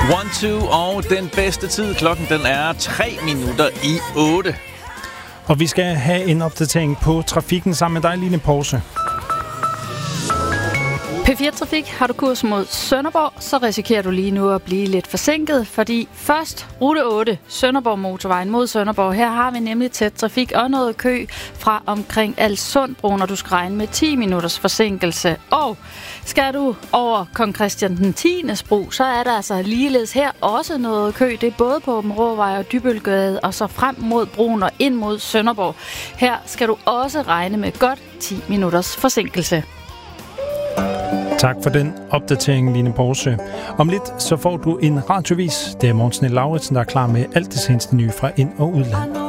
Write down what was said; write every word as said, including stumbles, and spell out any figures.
One, two og den bedste tid. Klokken den er tre minutter i otte. Og vi skal have en opdatering på trafikken sammen med dig, Line Porse. P fire Trafik, har du kurs mod Sønderborg, så risikerer du lige nu at blive lidt forsinket, fordi først rute otte, Sønderborg Motorvejen mod Sønderborg. Her har vi nemlig tæt trafik og noget kø fra omkring Alsundbro, når du skal regne med ti minutters forsinkelse. Og skal du over Kong Christian den tiendes bro, så er der altså ligeledes her også noget kø. Det er både på Åbenråvej og Dybølgade, og så frem mod broen og ind mod Sønderborg. Her skal du også regne med godt ti minutters forsinkelse. Tak for den opdatering, Line Porse. Om lidt så får du en radiovis. Det er Morten Lauritsen, der er klar med alt det seneste nye fra ind- og udland.